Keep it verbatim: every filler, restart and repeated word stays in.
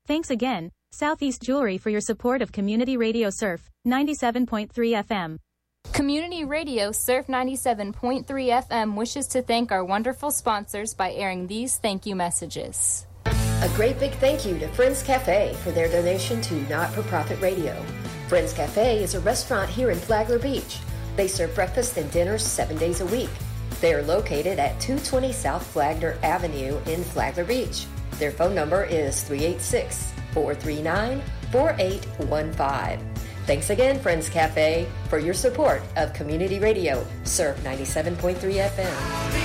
Thanks again, Southeast Jewelry, for your support of Community Radio Surf ninety-seven point three F M. Community Radio Surf ninety-seven point three F M wishes to thank our wonderful sponsors by airing these thank you messages. A great big thank you to Friends Cafe for their donation to Not-for-Profit Radio. Friends Cafe is a restaurant here in Flagler Beach. They serve breakfast and dinners seven days a week. They are located at two twenty South Flagler Avenue in Flagler Beach. Their phone number is three eight six, four three nine, four eight one five. Thanks again, Friends Cafe, for your support of Community Radio, Surf ninety-seven point three F M.